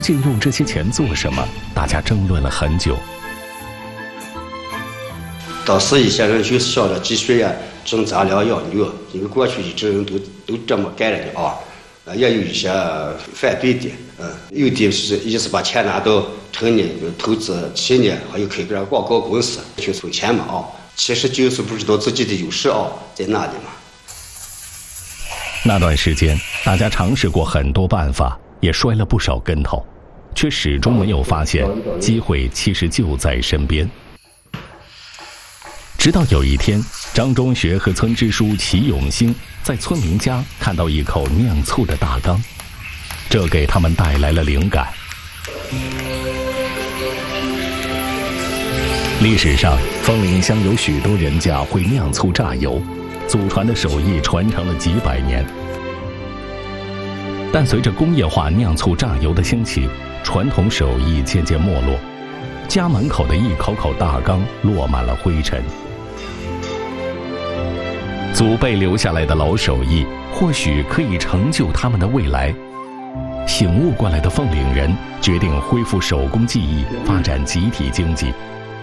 竟用这些钱做什么？大家争论了很久。 当时一些人就想着积蓄呀，种杂粮养牛，因为过去一直人都这么干了的啊。也有一些反对的，有的是意思把钱拿到城里投资企业，还有开个广告公司去筹钱嘛啊。其实就是不知道自己的优势啊在哪里嘛。 那段时间，大家尝试过很多办法，也摔了不少跟头，却始终没有发现机会其实就在身边。直到有一天，张中学和村支书齐永兴在村民家看到一口酿醋的大缸，这给他们带来了灵感。历史上，枫林乡有许多人家会酿醋榨油，祖传的手艺传承了几百年。但随着工业化酿醋榨油的兴起，传统手艺渐渐没落，家门口的一口口大缸落满了灰尘。祖辈留下来的老手艺，或许可以成就他们的未来。醒悟过来的凤岭人决定恢复手工技艺，发展集体经济。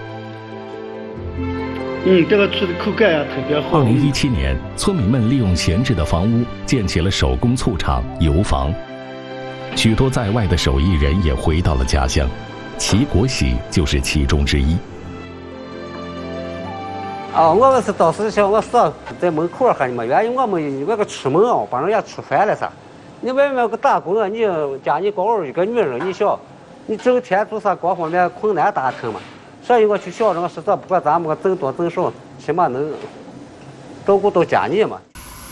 这个醋的口感呀特别好。 2017年，村民们利用闲置的房屋建起了手工醋厂、油坊。许多在外的手艺人也回到了家乡，齐国喜就是其中之一。 我们是当时想我上在门口喊你们，原因我们那个出门啊，把人家出烦了噻。你外面个打工啊，你家里高一个女人，你想，你整天做啥各方面困难达成嘛？所以我去想着是这，不管咱们挣多挣少，起码能照顾到家里嘛。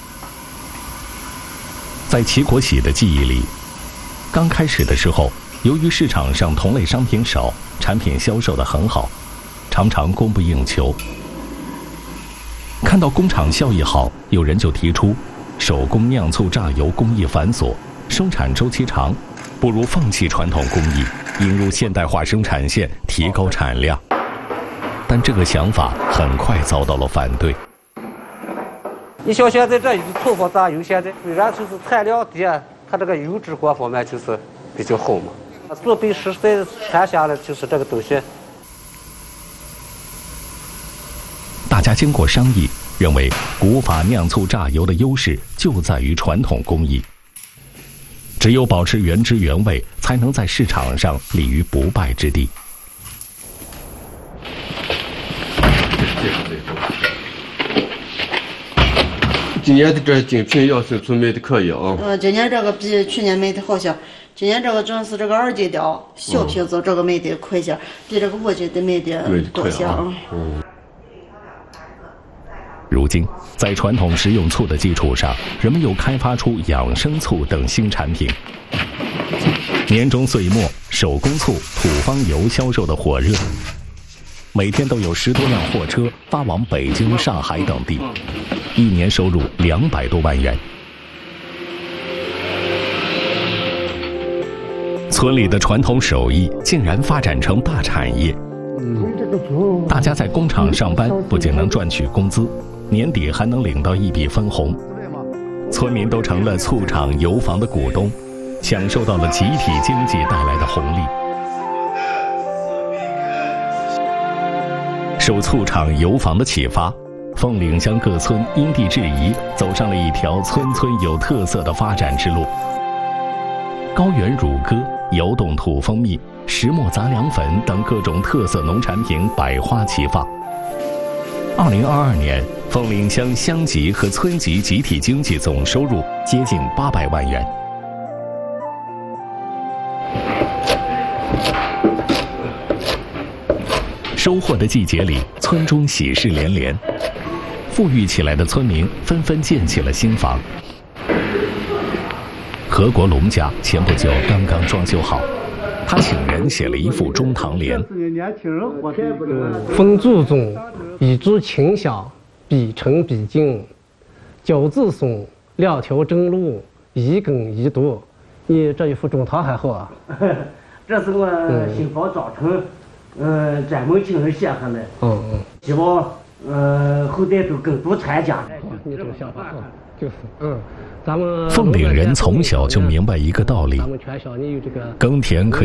在齐国喜的记忆里，刚开始的时候，由于市场上同类商品少，产品销售得很好，常常供不应求。看到工厂效益好，有人就提出，手工酿醋榨油工艺繁琐，生产周期长，不如放弃传统工艺，引入现代化生产线，提高产量。但这个想法很快遭到了反对。 你像现在这土法榨油，现在虽然就是产量低，它这个油脂各方面就是比较好嘛。祖辈世代传下来就是这个东西。 大家经过商议，认为古法酿醋榨油的优势就在于传统工艺，只有保持原汁原味，才能在市场上立于不败之地。 今年的这精品要是村卖的可以啊。 今年这个比去年卖的好些。今年这个主要是这个2斤吊小瓶子，这个卖的快些，比这个5斤的卖的多些啊。 如今，在传统食用醋的基础上，人们又开发出养生醋等新产品。年终岁末，手工醋、土方油销售的火热，每天都有10多辆货车发往北京、上海等地，一年收入200多万元。村里的传统手艺竟然发展成大产业。大家在工厂上班，不仅能赚取工资，年底还能领到一笔分红。村民都成了醋厂、油坊的股东，享受到了集体经济带来的红利。受醋厂、油坊的启发，凤岭乡各村因地制宜，走上了一条村村有特色的发展之路。高原乳鸽、窑洞土蜂蜜、石磨杂粮粉等各种特色农产品百花齐放。2022年，凤岭乡乡级和村级集体经济总收入接近800万元。收获的季节里，村中喜事连连，富裕起来的村民纷纷建起了新房。何国龙家前不久刚刚装修好，他请人写了一副中堂联。 风祖宗，一株清香，必成必净；脚自松，2条正路，一耕一读。你这一副中堂还好啊？ 这是我新房装成，专门请人写下来。希望后代都更多参加。 你这个想法好。 就是咱们凤岭人从小就明白一个道理： 咱们全乡你有这个耕田可以